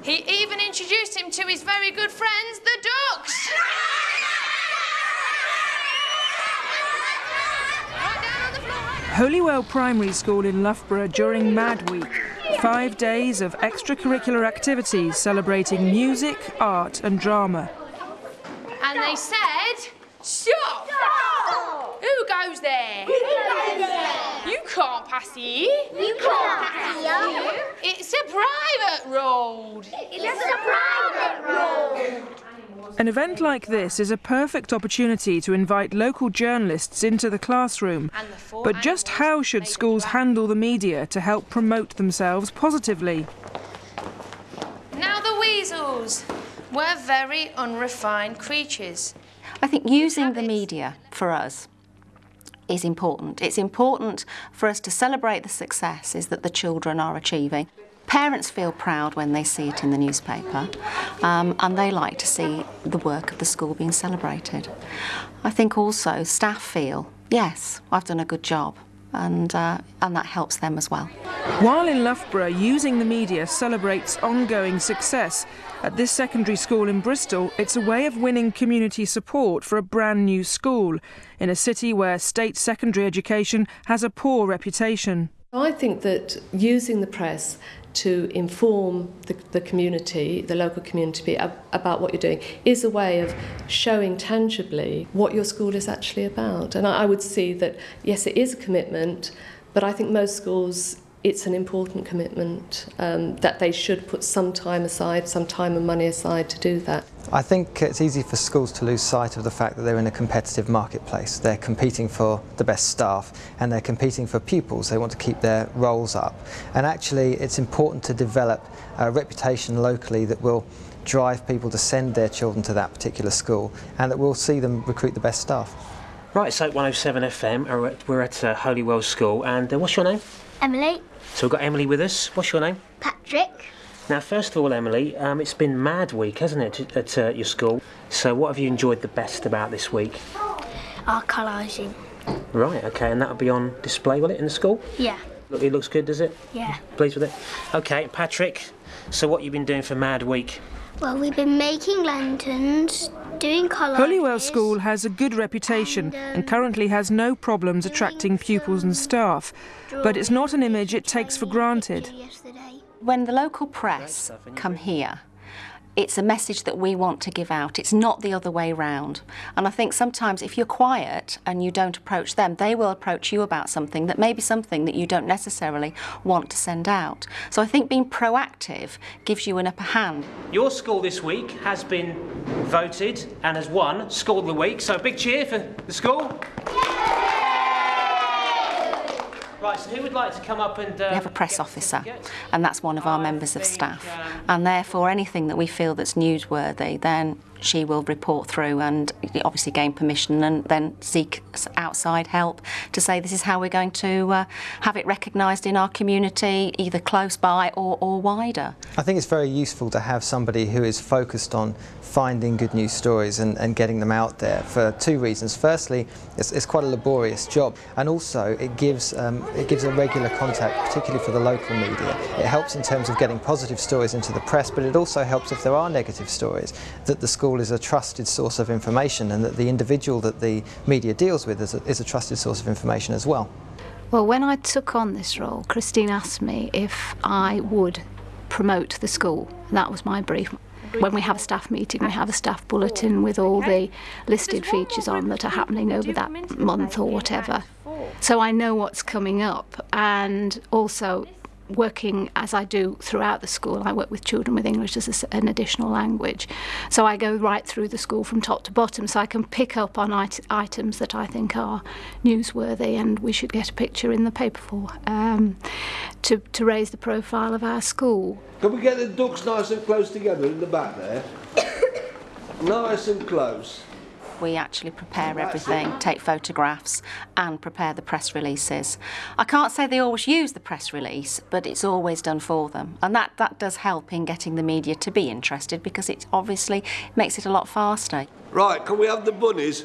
He even introduced him to his very good friends, the ducks. Holywell Primary School in Loughborough during Mad Week. 5 days of extracurricular activities celebrating music, art and drama. And they said, stop! Stop! Who goes there? Who goes there? You can't pass here. You can't pass here. It's a private road. It's a private road. An event like this is a perfect opportunity to invite local journalists into the classroom. But just how should schools handle the media to help promote themselves positively? Now the weasels. We're very unrefined creatures. I think using the media for us is important. It's important for us to celebrate the successes that the children are achieving. Parents feel proud when they see it in the newspaper, and they like to see the work of the school being celebrated. I think also staff feel, yes, I've done a good job, and that helps them as well. While in Loughborough, using the media celebrates ongoing success, at this secondary school in Bristol, it's a way of winning community support for a brand new school in a city where state secondary education has a poor reputation. I think that using the press to inform the community, the local community, about what you're doing is a way of showing tangibly what your school is actually about. And I would see that, yes, it is a commitment, but I think most schools, it's an important commitment, that they should put some time aside, some time and money aside to do that. I think it's easy for schools to lose sight of the fact that they're in a competitive marketplace. They're competing for the best staff and they're competing for pupils. They want to keep their roles up. And actually it's important to develop a reputation locally that will drive people to send their children to that particular school and that will see them recruit the best staff. Right, so 107 FM, we're at Holywell School, and what's your name? Emily. So we've got Emily with us. What's your name? Patrick. Now, first of all, Emily, it's been Mad Week, hasn't it, at your school? So what have you enjoyed the best about this week? Our collaging. Right, OK, and that'll be on display, will it, in the school? Yeah. Look, it looks good, does it? Yeah. Pleased with it? OK, Patrick, so what have you been doing for Mad Week? Well, we've been making lanterns, doing collages. Holywell School has a good reputation and currently has no problems attracting pupils and staff. But it's not an image it takes for granted. When the local press come here, it's a message that we want to give out. It's not the other way round. And I think sometimes if you're quiet and you don't approach them, they will approach you about something that may be something that you don't necessarily want to send out. So I think being proactive gives you an upper hand. Your school this week has been voted and has won School of the Week, so a big cheer for the school. Right, so who would like to come up and... We have a press officer, and that's one of our members of staff. And therefore, anything that we feel that's newsworthy, then she will report through and obviously gain permission and then seek outside help to say this is how we're going to have it recognised in our community, either close by or wider. I think it's very useful to have somebody who is focused on finding good news stories and getting them out there for two reasons. Firstly, it's quite a laborious job, and also it gives a regular contact, particularly for the local media. It helps in terms of getting positive stories into the press, but it also helps if there are negative stories, that the school is a trusted source of information and that the individual that the media deals with is a trusted source of information as well. Well, when I took on this role, Christine asked me if I would promote the school. That was my brief. When we have a staff meeting, we have a staff bulletin with all the listed features on that are happening over that month or whatever. So I know what's coming up, and also working as I do throughout the school, I work with children with English as an additional language. So I go right through the school from top to bottom, so I can pick up on items that I think are newsworthy and we should get a picture in the paper for, to raise the profile of our school. Can we get the ducks nice and close together in the back there? Nice and close. We actually prepare everything, take photographs and prepare the press releases. I can't say they always use the press release, but it's always done for them. And that does help in getting the media to be interested, because it obviously makes it a lot faster. Right, can we have the bunnies?